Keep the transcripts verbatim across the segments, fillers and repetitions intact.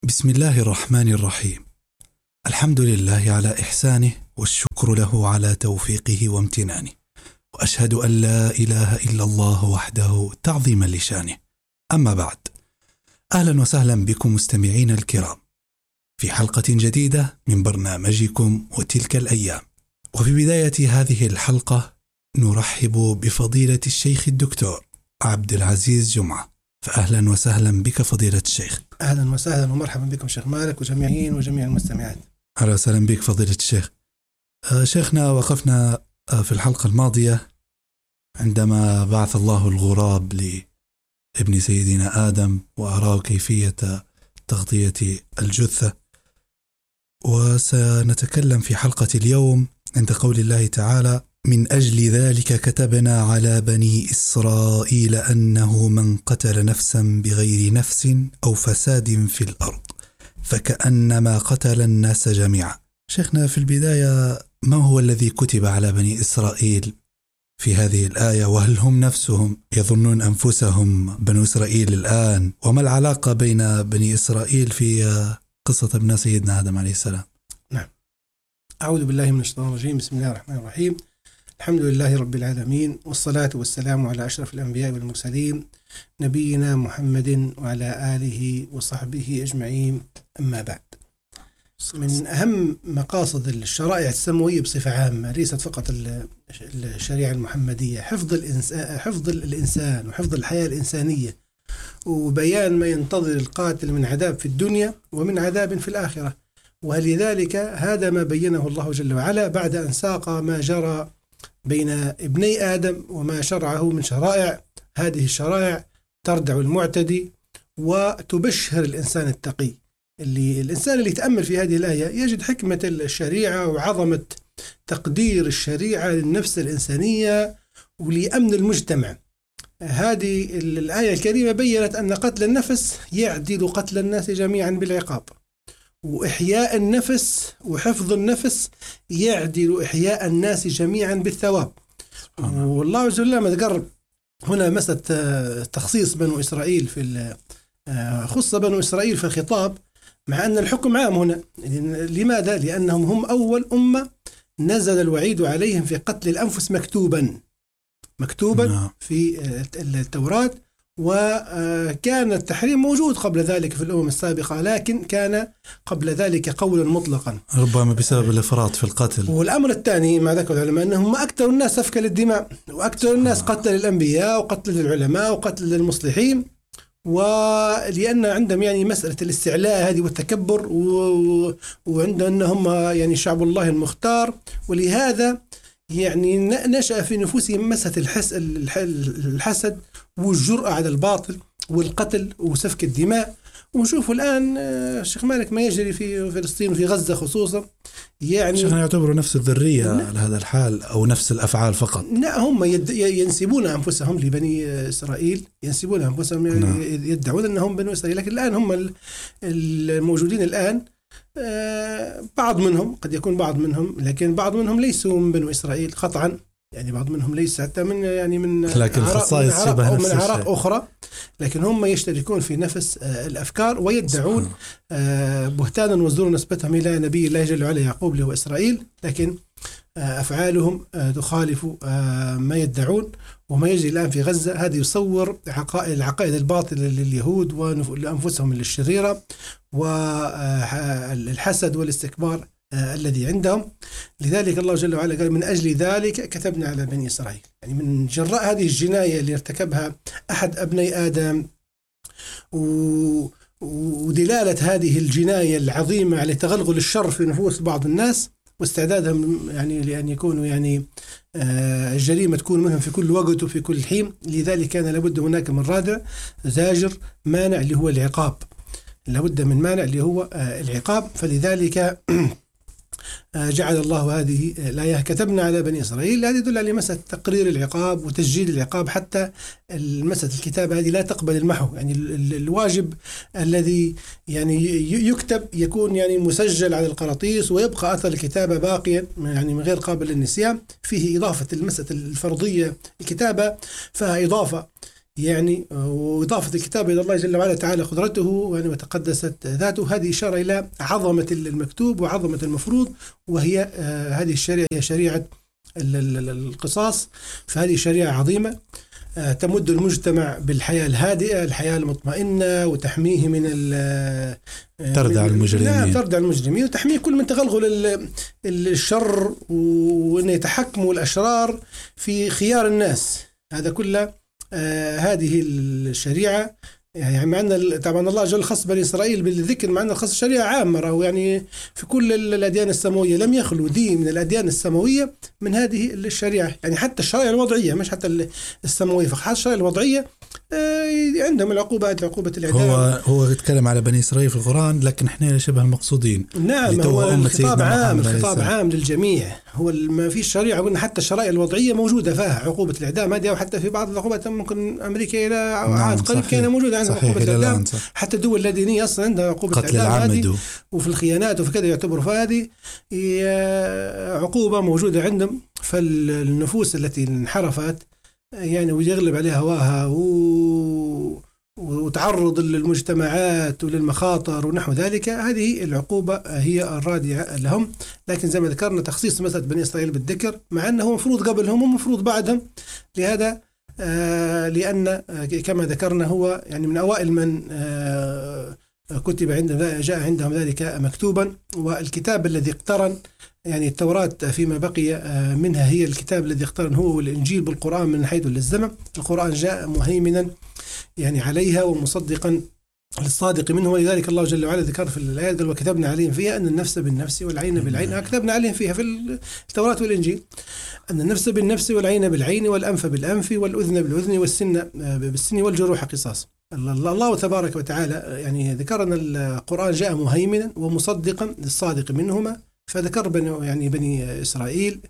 بسم الله الرحمن الرحيم. الحمد لله على إحسانه والشكر له على توفيقه وامتنانه، وأشهد أن لا إله إلا الله وحده تعظيما لشانه. أما بعد، أهلا وسهلا بكم مستمعين الكرام في حلقة جديدة من برنامجكم وتلك الأيام. وفي بداية هذه الحلقة نرحب بفضيلة الشيخ الدكتور عبد العزيز جمعة، فأهلا وسهلا بك فضيلة الشيخ. أهلا وسهلا ومرحبا بكم شيخ مالك وجميعين وجميع المستمعين. أهلا وسهلا بك فضيلة الشيخ. آه شيخنا، وقفنا آه في الحلقة الماضية عندما بعث الله الغراب لابن سيدنا آدم وأراه كيفية تغطية الجثة، وسنتكلم في حلقة اليوم عند قول الله تعالى: من أجل ذلك كتبنا على بني إسرائيل أنه من قتل نفسا بغير نفس أو فساد في الأرض فكأنما قتل الناس جميعا. شيخنا، في البداية ما هو الذي كتب على بني إسرائيل في هذه الآية؟ وهل هم نفسهم يظنون أنفسهم بنو إسرائيل الآن؟ وما العلاقة بين بني إسرائيل في قصة ابن سيدنا آدم عليه السلام؟ نعم، أعوذ بالله من الشيطان الرجيم. بسم الله الرحمن الرحيم. الحمد لله رب العالمين، والصلاة والسلام على أشرف الأنبياء والمرسلين نبينا محمد وعلى آله وصحبه أجمعين. أما بعد، من أهم مقاصد الشرائع السماوية بصفة عامة، ليست فقط الشريعة المحمدية، حفظ الإنسان حفظ الإنسان وحفظ الحياة الإنسانية، وبيان ما ينتظر القاتل من عذاب في الدنيا ومن عذاب في الآخرة. ولذلك هذا ما بينه الله جل وعلا بعد أن ساق ما جرى بين ابني آدم وما شرعه من شرائع. هذه الشرائع تردع المعتدي وتبشر الإنسان التقي. اللي الإنسان اللي يتأمل في هذه الآية يجد حكمة الشريعة وعظمة تقدير الشريعة للنفس الإنسانية ولأمن المجتمع. هذه الآية الكريمة بيّنت أن قتل النفس يعدل قتل الناس جميعا بالعقاب، وإحياء النفس وحفظ النفس يعدل إحياء الناس جميعا بالثواب. والله جل وعلا ذكر هنا مسألة تخصيص بنو إسرائيل في خص بنو إسرائيل في الخطاب، مع أن الحكم عام هنا. لماذا؟ لأنهم هم أول أمة نزل الوعيد عليهم في قتل الأنفس مكتوبا مكتوبا في التوراة، وكان التحريم موجود قبل ذلك في الأمم السابقة، لكن كان قبل ذلك قولا مطلقا، ربما بسبب الإفراط في القتل. والأمر الثاني ما ذكر العلماء أنهم أكثر الناس سفكا للدماء، وأكثر الناس قتل الأنبياء وقتل العلماء وقتل المصلحين. ولأن عندهم يعني مسألة الاستعلاء هذه والتكبر، وعندهم أنهم يعني شعب الله المختار، ولهذا يعني نشأ في نفوسهم مسألة الحس الحسد والجرأة على الباطل والقتل وسفك الدماء. ونشوف الآن الشيخ مالك ما يجري في فلسطين وفي غزة خصوصا، يعني شيخنا يعتبروا نفس الذرية على هذا الحال أو نفس الأفعال فقط. لا، هم ينسبون أنفسهم لبني إسرائيل، ينسبون أنفسهم يعني يدعون أنهم بنو إسرائيل، لكن الآن هم الموجودين الآن بعض منهم قد يكون بعض منهم، لكن بعض منهم ليسوا من بنو إسرائيل قطعا. يعني بعض منهم ليس حتى من يعني من لكن خصائص شبه نفس من أعراق أخرى، لكن هم يشتركون في نفس الأفكار ويدعون بهتانا وزورا نسبتهم إلى نبي الله جل وعلا يعقوب له إسرائيل، لكن أفعالهم تخالف ما يدعون. وما يجري الآن في غزة هذا يصور عقائد العقائد الباطلة لليهود ولأنفسهم الشريرة والحسد والاستكبار الذي عندهم. لذلك الله جل وعلا قال: من أجل ذلك كتبنا على بني إسرائيل. يعني من جراء هذه الجناية اللي ارتكبها أحد أبني آدم ودلالة هذه الجناية العظيمة على تغلغل الشر في نفوس بعض الناس واستعدادهم يعني لأن يكونوا يعني الجريمة تكون منهم في كل وقت وفي كل حين. لذلك كان لابد هناك من رادع زاجر مانع اللي هو العقاب، لابد من مانع اللي هو العقاب. فلذلك جعل الله هذه الآية كتبنا على بني إسرائيل. هذه يدل على مسألة تقرير العقاب وتسجيل العقاب، حتى مسألة الكتابة هذه لا تقبل المحو. يعني الواجب الذي يعني يكتب يكون يعني مسجل على القراطيس ويبقى أثر الكتابة باقيا يعني من غير قابل للنسيان. فيه إضافة المسألة الفرضية الكتابة، فإضافة يعني وإضافة الكتاب إلى الله جل وعلا تعالى قدرته يعني وتقدست ذاته، هذه إشارة إلى عظمة المكتوب وعظمة المفروض، وهي آه هذه الشريعة هي شريعة القصاص. فهذه شريعة عظيمة آه تمد المجتمع بالحياة الهادئة، الحياة المطمئنة، وتحميه من تردع المجرمين. نعم تردع المجرمين، وتحميه كل من تغلغل الشر وأن يتحكموا الأشرار في خيار الناس. هذا كله آه هذه الشريعة يعني مع أن طبعا الله جل خص بني إسرائيل بالذكر، مع أن خص شريعة عامة، ويعني في كل الأديان السماوية لم يخلو دين من الأديان السماوية من هذه الشريعة. يعني حتى الشرائع الوضعية مش حتى السماوية، فحتى الشرائع الوضعية عندهم العقوبات، عقوبة الإعدام. هو هو يتكلم على بني إسرائيل في القرآن، لكن إحنا شبه المقصودين. نعم هو الخطاب عام، الخطاب عام للجميع. هو ما في شريعة، قلنا حتى الشرائع الوضعية موجودة فيها عقوبة الإعدام هذه، وحتى في بعض العقوبات ممكن أمريكا إلى عهد قريب كانت موجودة عندها عقوبة الإعدام. حتى الدول اللادينية أصلا عندها عقوبة الإعدام هذه، وفي الخيانات وفي كذا يعتبروا فهذه عقوبة موجودة عندهم. فالنفوس التي انحرفت يعني ويغلب عليها هواها و... وتعرض للمجتمعات وللمخاطر ونحو ذلك، هذه العقوبة هي الرادعة لهم. لكن زي ما ذكرنا تخصيص مسألة بني إسرائيل بالذكر، مع أنه مفروض قبلهم ومفروض بعدهم. لهذا آه لأن آه كما ذكرنا هو يعني من أوائل من آه كتب عندهم، جاء عندهم ذلك مكتوبا. والكتاب الذي اقترن يعني التوراة فيما بقي منها هي الكتاب الذي اقترن هو والإنجيل بالقرآن من حيث للزمن. القرآن جاء مهيمنا يعني عليها ومصدقا للصادق منه، ولذلك الله جل وعلا ذكر في الآيات قال وكتبنا عليهم فيها أن النفس بالنفس والعين بالعين. كتبنا عليهم فيها في التوراة والإنجيل أن النفس بالنفس والعين بالعين والأنف بالأنف والأذن بالأذن والسن بالسن والجروح قصاص. الله تبارك وتعالى يعني ذكر أن القرآن جاء مهيمنا ومصدقا للصادق منهما، فذكر بني يعني بني إسرائيل،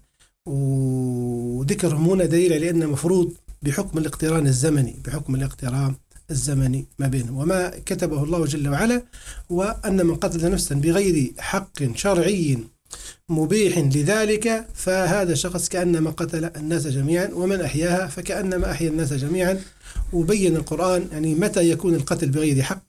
وذكرهم هنا دليل على أن مفروض بحكم الاقتران الزمني بحكم الاقتران الزمني ما بينهم. وما كتبه الله جل وعلا وأن من قتل نفسا بغير حق شرعي مبيح لذلك فهذا شخص كأنما قتل الناس جميعا، ومن أحياها فكأنما أحيا الناس جميعا. وبين القرآن يعني متى يكون القتل بغير حق،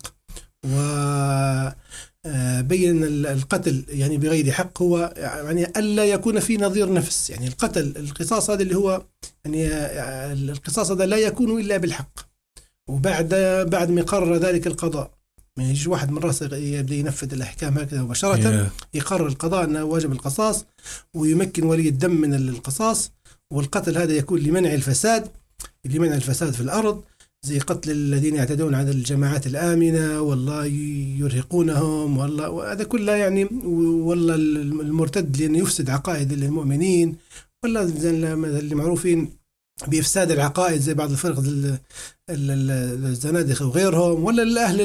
وبين القتل يعني بغير حق هو يعني ألا يكون في نظير نفس. يعني القتل القصاص هذا اللي هو يعني القصاص هذا لا يكون إلا بالحق، وبعد بعد ما يقرر ذلك القضاء ما يجيش واحد من راسه يبدأ ينفذ الأحكام هكذا مباشرة. yeah. يقرر القضاء أنه واجب القصاص ويمكن ولي الدم من القصاص. والقتل هذا يكون لمنع الفساد لمنع الفساد في الأرض، زي قتل الذين يعتدون على الجماعات الآمنة والله يرهقونهم والله، وهذا كله يعني والله المرتد لأنه يفسد عقائد المؤمنين، ولا اللي معروفين بإفساد العقائد زي بعض الفرق الزنادقة وغيرهم، ولا الأهل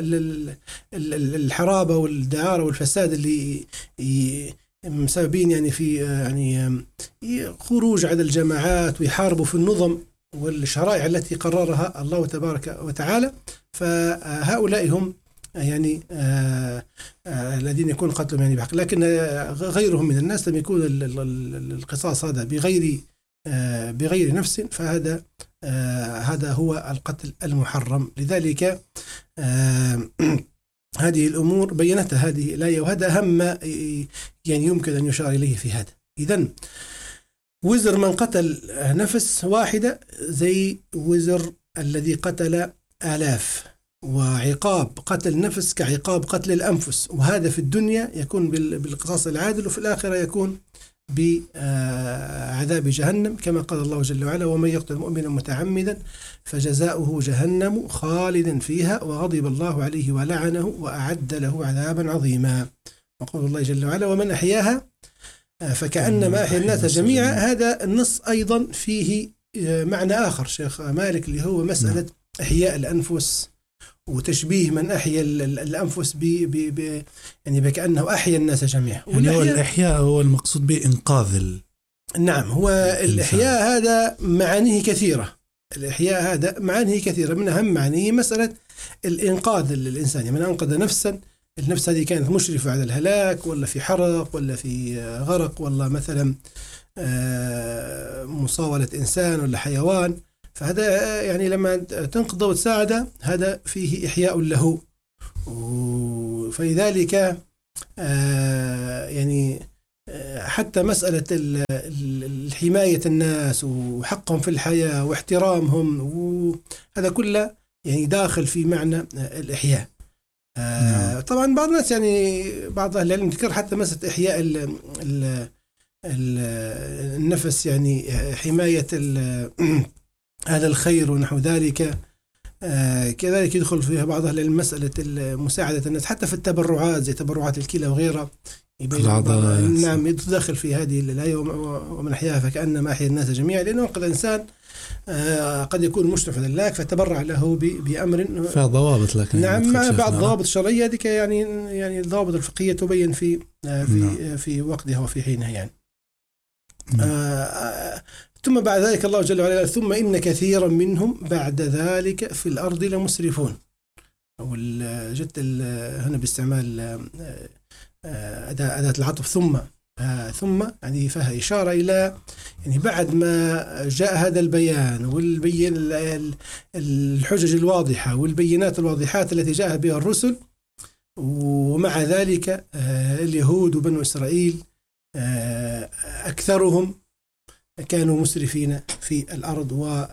الحرابة والدعارة والفساد اللي مسببين يعني في يعني خروج على الجماعات ويحاربوا في النظم والشرائع التي قررها الله تبارك وتعالى. فهؤلاء هم يعني آه آه الذين يكون قتلهم يعني بحق، لكن غيرهم من الناس لم يكون القصاص هذا بغير آه بغير نفس، فهذا آه هذا هو القتل المحرم. لذلك آه هذه الأمور بينتها هذه الآية، وهذا أهم ما يعني يمكن أن يشار إليه في هذا. إذن وزر من قتل نفس واحدة زي وزر الذي قتل آلاف، وعقاب قتل نفس كعقاب قتل الأنفس، وهذا في الدنيا يكون بالقصاص العادل، وفي الآخرة يكون بعذاب جهنم كما قال الله جل وعلا ومن يقتل مؤمنا متعمدا فجزاؤه جهنم خالدا فيها وغضب الله عليه ولعنه وأعد له عذابا عظيما. وقول الله جل وعلا ومن أحياها فكأنما أحيا الناس جميعا. هذا النص أيضا فيه معنى آخر شيخ مالك اللي هو مسألة إحياء الأنفس وتشبيه من أحيا الأنفس ب ب يعني بكأنه أحيا الناس جميعا. يعني هو الإحياء هو المقصود بإنقاذ. نعم هو الإحياء هذا معانيه كثيرة. الإحياء هذا معانيه كثيرة، من أهم معانيه مسألة الإنقاذ للإنسان. يعني من أنقذ نفسا، النفس هذه كانت مشرفة على الهلاك ولا في حرق ولا في غرق ولا مثلا مصاولة إنسان ولا حيوان، فهذا يعني لما تنقذه وتساعده هذا فيه إحياء له. فلذلك يعني حتى مسألة الحماية الناس وحقهم في الحياة واحترامهم وهذا كله يعني داخل في معنى الإحياء. آه طبعا بعض الناس يعني بعض أهل العلم ذكر حتى مسألة إحياء ال ال ال النفس، يعني حماية هذا الخير ونحو ذلك. آه كذلك يدخل فيها بعض أهل العلم مسألة مساعدة الناس حتى في التبرعات زي تبرعات الكلى وغيرها. نعم يدخل في هذه الآية ومن أحياها فكأنما أحيا الناس جميعا، لأنه قد الإنسان آه قد يكون مشرف لله فتبرع له بأمر فيها ضوابط، لكن نعم مع بعض الضوابط الشرعية هذيك يعني يعني الضوابط الفقهية تبين في آه في نعم. في وقتها وفي حينها يعني. نعم. آه ثم بعد ذلك الله جل وعلا ثم إن كثيرا منهم بعد ذلك في الأرض لمسرفون. وجدت هنا باستعمال أداة أداة العطف ثم آه ثم يعني فيها إشارة إلى يعني بعد ما جاء هذا البيان والبين الحجج الواضحة والبينات الواضحات التي جاء بها الرسل، ومع ذلك آه اليهود وبنو إسرائيل آه أكثرهم كانوا مسرفين في الأرض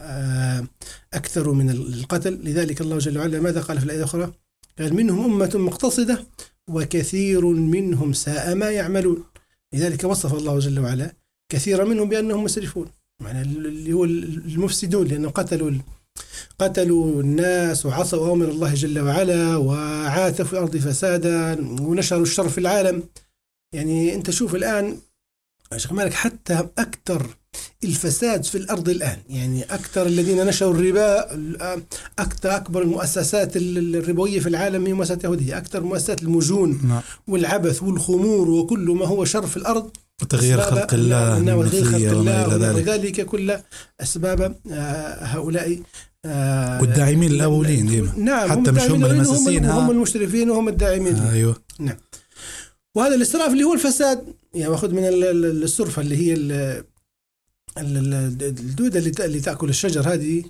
وأكثر من القتل. لذلك الله جل وعلا ماذا قال في الآية الأخرى؟ قال منهم أمة مقتصدة وكثير منهم ساء ما يعملون. لذلك وصف الله جل وعلا كثير منهم بأنهم مسرفون، معنى اللي هو المفسدون، لأنهم قتلوا قتلوا الناس وعصوا أوامر الله جل وعلا وعاثوا في الأرض فسادا ونشروا الشر في العالم. يعني أنت شوف الآن شيخ مالك حتى أكثر الفساد في الأرض الآن، يعني أكثر الذين نشروا الربا، أكثر أكبر المؤسسات الربوية في العالم هي مؤسسات يهودية، أكثر مؤسسات المجون والعبث والخمور وكل ما هو شر في الأرض وتغيير خلق الله وتغيير خلق الله وذلك كل أسباب هؤلاء والداعمين الأولين ديما. نعم حتى مش هم المسسين، هم المشرفين وهم الداعمين. أيوه نعم. وهذا الإسراف اللي هو الفساد، يعني واخذ من السرفة اللي هي الدودة اللي تأكل الشجر هذه.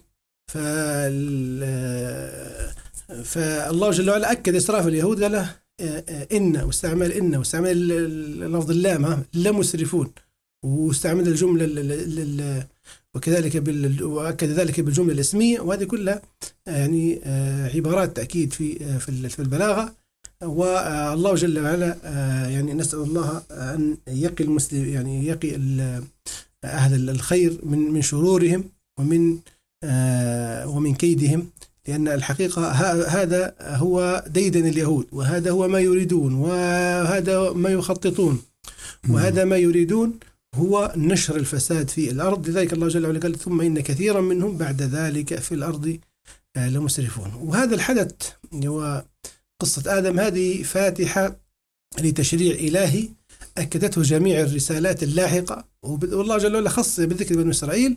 فالله جل وعلا أكد إسراف اليهود، قال إن واستعمل إن واستعمل لفظ اللام لمسرفون، واستعمل الجملة وكذلك بال وأكد ذلك بالجملة الاسمية، وهذه كلها يعني عبارات تأكيد في في البلاغة. والله جل وعلا يعني نسأل الله أن يقي المسلم يعني يقي أهل الخير من من شرورهم ومن ومن كيدهم، لأن الحقيقة هذا هو ديدن اليهود، وهذا هو ما يريدون، وهذا ما يخططون، وهذا ما يريدون هو نشر الفساد في الأرض. لذلك الله جل وعلا قال ثم إن كثيرا منهم بعد ذلك في الأرض لمسرفون. وهذا الحدث هو قصة آدم، هذه فاتحة لتشريع إلهي أكدته جميع الرسالات اللاحقة، والله جل وعلا خص بذكر بني إسرائيل.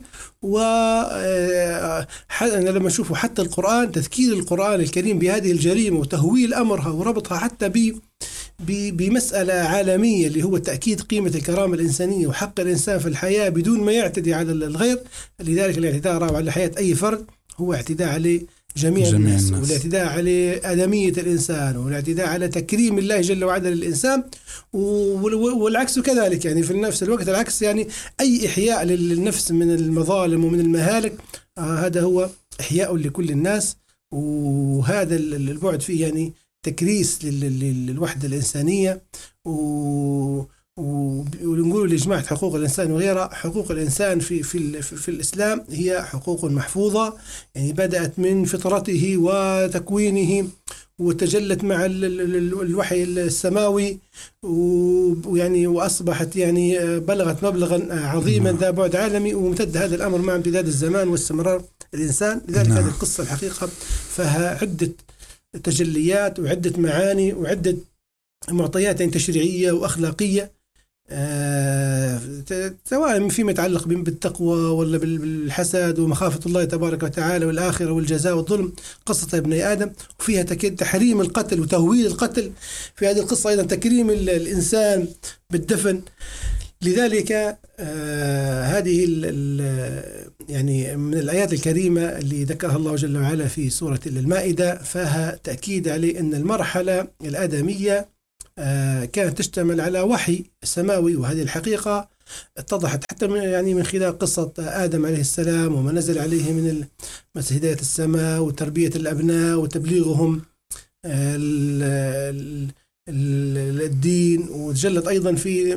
ولما نشوفوا حتى القرآن، تذكير القرآن الكريم بهذه الجريمة وتهويل أمرها وربطها حتى ب بمسألة عالمية اللي هو تأكيد قيمة الكرامة الإنسانية وحق الإنسان في الحياة بدون ما يعتدي على الغير. لذلك الاعتداء على حياة أي فرد هو اعتداء عليه جميع, جميع الناس، الناس. والاعتداء على آدمية الإنسان، والاعتداء على تكريم الله جل وعلا للإنسان، والعكس كذلك. يعني في نفس الوقت العكس، يعني أي إحياء للنفس من المظالم ومن المهالك آه هذا هو إحياء لكل الناس. وهذا البعد فيه يعني تكريس للوحدة الإنسانية، و ونقول لجماعة حقوق الإنسان وغيرها. حقوق الإنسان في في في الإسلام هي حقوق محفوظة، يعني بدأت من فطرته وتكوينه وتجلت مع الوحي السماوي، ويعني وأصبحت يعني بلغت مبلغا عظيما ذا بعد عالمي، وامتد هذا الأمر مع امتداد الزمان واستمرار الإنسان. لذلك هذه القصة الحقيقة فيها عدة تجليات وعدة معاني وعدة معطيات تشريعية وأخلاقية، آه سواء فيما يتعلق بالتقوى ولا بالحسد ومخافة الله تبارك وتعالى والآخرة والجزاء والظلم، قصة ابن آدم. وفيها تحريم القتل وتهويل القتل. في هذه القصة أيضا تكريم الإنسان بالدفن، لذلك آه هذه ال ال يعني من الآيات الكريمة اللي ذكرها الله جل وعلا في سورة المائدة، فيها تأكيد على أن المرحلة الآدمية آه كانت تشتمل على وحي سماوي، وهذه الحقيقة اتضحت حتى من يعني من خلال قصة آدم عليه السلام وما نزل عليه من هداية السماء وتربية الأبناء وتبليغهم الدين، وتجلت أيضا في